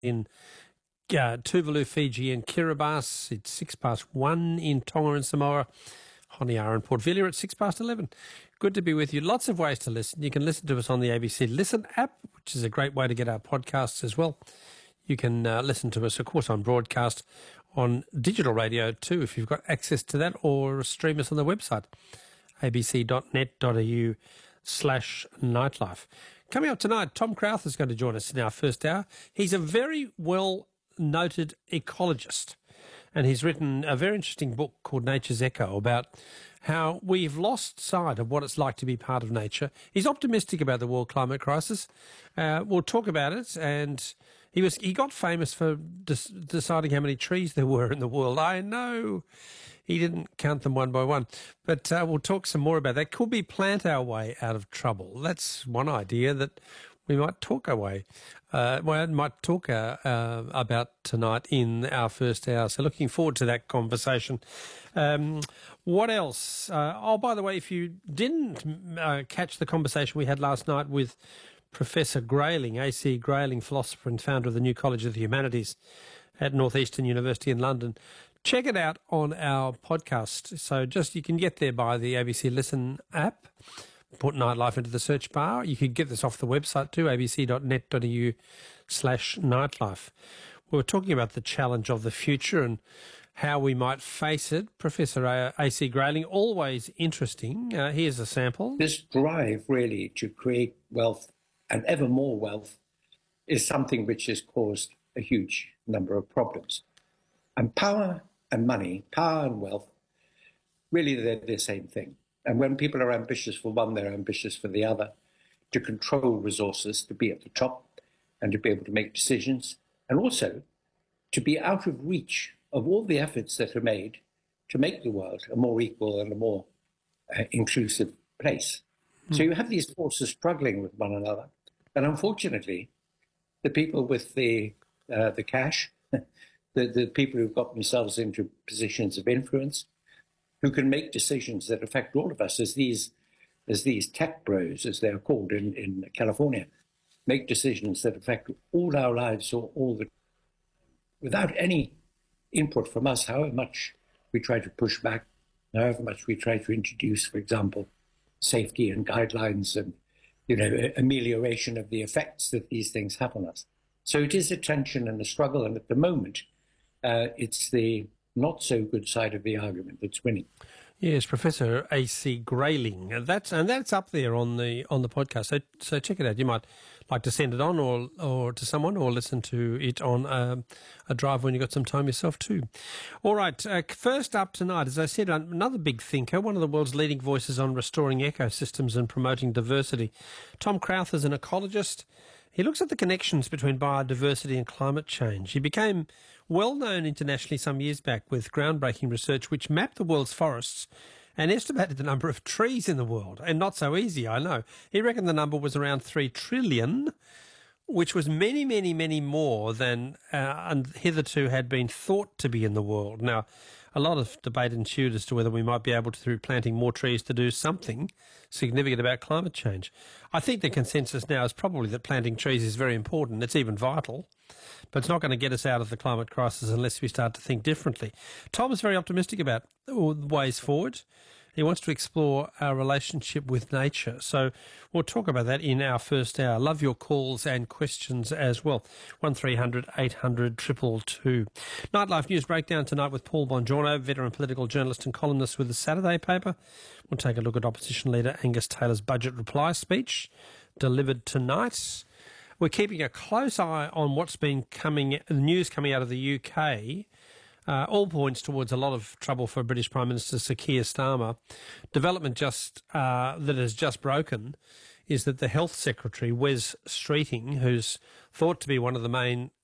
in Tuvalu, Fiji and Kiribati. It's 1:06 in Tonga and Samoa. Honiara and Port Vila at 11:06. Good to be with you. Lots of ways to listen. You can listen to us on the ABC Listen app, which is a great way to get our podcasts as well. You can listen to us, of course, on broadcast on digital radio too, if you've got access to that, or stream us on the website, abc.net.au/nightlife. Coming up tonight, Tom Crowther is going to join us in our first hour. He's a very well-noted ecologist, and he's written a very interesting book called Nature's Echo about how we've lost sight of what it's like to be part of nature. He's optimistic about the world climate crisis. We'll talk about it, and he got famous for deciding how many trees there were in the world. I know he didn't count them one by one, but we'll talk some more about that. Could we plant our way out of trouble? That's one idea that we might talk about tonight in our first hour. So looking forward to that conversation. What else? By the way, if you didn't catch the conversation we had last night with Professor Grayling, A.C. Grayling, philosopher and founder of the New College of the Humanities at Northeastern University in London, check it out on our podcast. So you can get there by the ABC Listen app. Put Nightlife into the search bar. You could get this off the website too, abc.net.au/nightlife. We were talking about the challenge of the future and how we might face it. Professor A.C. Grayling, always interesting. Here's a sample. This drive really to create wealth and ever more wealth is something which has caused a huge number of problems. And power and money, power and wealth, really they're the same thing. And when people are ambitious for one, they're ambitious for the other, to control resources, to be at the top and to be able to make decisions, and also to be out of reach of all the efforts that are made to make the world a more equal and a more inclusive place. So you have these forces struggling with one another. And unfortunately, the people with the cash, the people who've got themselves into positions of influence, who can make decisions that affect all of us, as these tech bros, as they're called in California, make decisions that affect all our lives without any input from us, however much we try to push back, however much we try to introduce, for example, safety and guidelines and amelioration of the effects that these things have on us. So it is a tension and a struggle, and at the moment, it's the not so good side of the argument that's winning. Yes, Professor A.C. Grayling. That's up there on the podcast. So check it out. You might like to send it on or to someone, or listen to it on a drive when you've got some time yourself too. All right, first up tonight, as I said, another big thinker, one of the world's leading voices on restoring ecosystems and promoting diversity. Tom Crowther is an ecologist. He looks at the connections between biodiversity and climate change. He became well known internationally some years back with groundbreaking research which mapped the world's forests and estimated the number of trees in the world. And not so easy, I know. He reckoned the number was around 3 trillion, which was many, many, many more than and hitherto had been thought to be in the world. Now, a lot of debate ensued as to whether we might be able to, through planting more trees, to do something significant about climate change. I think the consensus now is probably that planting trees is very important. It's even vital, but it's not going to get us out of the climate crisis unless we start to think differently. Tom is very optimistic about ways forward. He wants to explore our relationship with nature. So we'll talk about that in our first hour. Love your calls and questions as well. 1300 800 222. Nightlife News Breakdown tonight with Paul Bongiorno, veteran political journalist and columnist with the Saturday paper. We'll take a look at opposition leader Angus Taylor's budget reply speech delivered tonight. We're keeping a close eye on what's been the news coming out of the UK. All points towards a lot of trouble for British Prime Minister Sir Keir Starmer. Development that has just broken is that the Health Secretary, Wes Streeting, who's thought to be one of the main